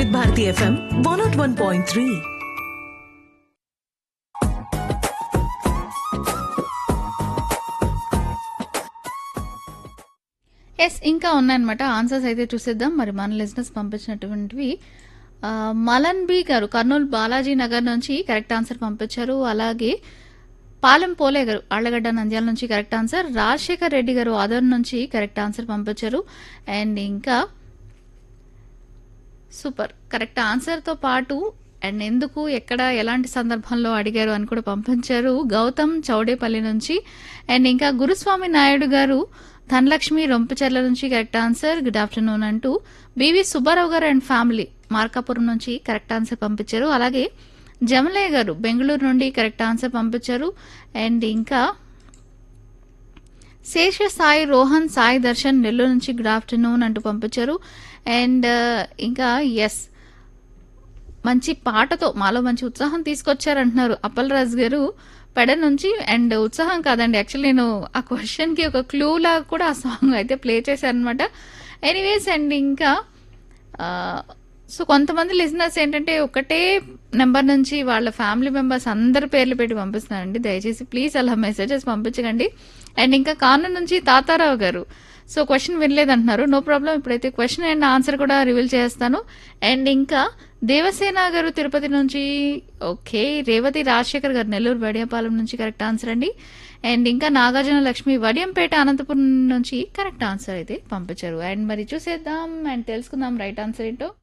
వివిధ Bharati FM 101.3. Yes ఇంకా ఉన్నాయన్నమాట. ఆన్సర్స్ అయితే చూసేద్దాం. మరి మన లిజినెస్ పంపించినటువంటివి మలన్ బి గారు కర్నూలు బాలాజీ నగర్ నుంచి కరెక్ట్ ఆన్సర్ పంపించారు. అలాగే పాలెం పోలే గారు ఆళ్లగడ్డ నంద్యాల నుంచి కరెక్ట్ ఆన్సర్. రాజశేఖర్ రెడ్డి గారు ఆదర్ నుంచి కరెక్ట్ ఆన్సర్ పంపించారు. అండ్ ఇంకా సూపర్ కరెక్ట్ ఆన్సర్తో పాటు అండ్ ఎందుకు ఎక్కడ ఎలాంటి సందర్భంలో అడిగారు అని కూడా పంపించారు గౌతమ్ చౌడేపల్లి నుంచి. అండ్ ఇంకా గురుస్వామి నాయుడు గారు ధనలక్ష్మి రొంపచెర్ల నుంచి కరెక్ట్ ఆన్సర్. గుడ్ ఆఫ్టర్నూన్ అంటూ బివి సుబ్బారావు గారు అండ్ ఫ్యామిలీ మార్కాపురం నుంచి కరెక్ట్ ఆన్సర్ పంపించారు. అలాగే జమలయ్య గారు బెంగళూరు నుండి కరెక్ట్ ఆన్సర్ పంపించారు. అండ్ ఇంకా శేష సాయి రోహన్ సాయి దర్శన్ నెల్లూరు నుంచి గుడ్ ఆఫ్టర్నూన్ అంటూ పంపించారు. అండ్ ఇంకా ఎస్ మంచి పాటతో మాలో మంచి ఉత్సాహం తీసుకొచ్చారంటున్నారు అప్పలరాజు గారు పెడ నుంచి. అండ్ ఉత్సాహం కాదండి, యాక్చువల్లీ నేను ఆ క్వశ్చన్ కి ఒక క్లూ లాగా కూడా ఆ సాంగ్ అయితే ప్లే చేశాను అనమాట. ఎనీవేస్ అండ్ ఇంకా సో కొంతమంది లిజనర్స్ ఏంటంటే ఒకటే నెంబర్ నుంచి వాళ్ళ ఫ్యామిలీ మెంబర్స్ అందరి పేర్లు పెట్టి పంపిస్తున్నారండి. దయచేసి ప్లీజ్ అలా మెసేజెస్ పంపించకండి. అండ్ ఇంకా కానూరు నుంచి తాతారావు గారు సో క్వశ్చన్ వినలేదంటున్నారు. నో ప్రాబ్లం, ఇప్పుడైతే క్వశ్చన్ అండ్ ఆన్సర్ కూడా రివీల్ చేస్తాను. అండ్ ఇంకా దేవసేన గారు తిరుపతి నుంచి ఓకే. రేవతి రాజశేఖర్ గారు నెల్లూరు వడియంపాలెం నుంచి కరెక్ట్ ఆన్సర్ అండి. అండ్ ఇంకా నాగార్జున లక్ష్మి వడియంపేట అనంతపురం నుంచి కరెక్ట్ ఆన్సర్ అయితే పంపించారు. అండ్ మరి చూసేద్దాం అండ్ తెలుసుకుందాం రైట్ ఆన్సర్ ఏంటో.